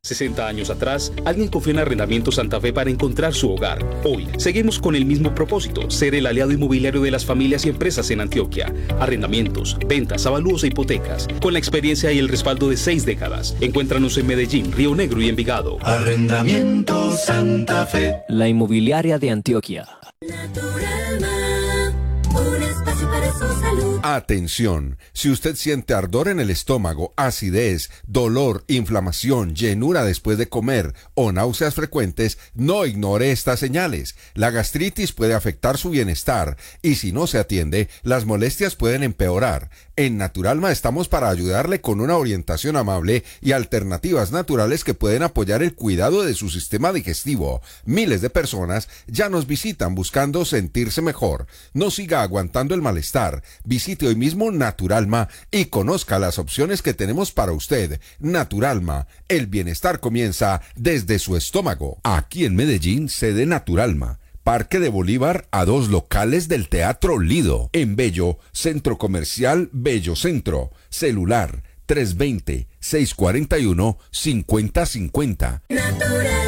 60 años atrás, alguien confió en Arrendamientos Santa Fe para encontrar su hogar. Hoy, seguimos con el mismo propósito, ser el aliado inmobiliario de las familias y empresas en Antioquia. Arrendamientos, ventas, avalúos e hipotecas. Con la experiencia y el respaldo de 6 décadas. Encuéntranos en Medellín, Río Negro y Envigado. Arrendamientos Santa Fe. La inmobiliaria de Antioquia. Un espacio para su salud. Atención, si usted siente ardor en el estómago, acidez, dolor, inflamación, llenura después de comer o náuseas frecuentes, no ignore estas señales. La gastritis puede afectar su bienestar y si no se atiende, las molestias pueden empeorar. En Naturalma estamos para ayudarle con una orientación amable y alternativas naturales que pueden apoyar el cuidado de su sistema digestivo. Miles de personas ya nos visitan buscando sentirse mejor. No siga aguantando el malestar. Visite hoy mismo Naturalma y conozca las opciones que tenemos para usted. Naturalma, el bienestar comienza desde su estómago. Aquí en Medellín, sede Naturalma. Parque de Bolívar a 2 locales del Teatro Lido. En Bello, Centro Comercial Bello Centro. Celular 320-641-5050. Natural.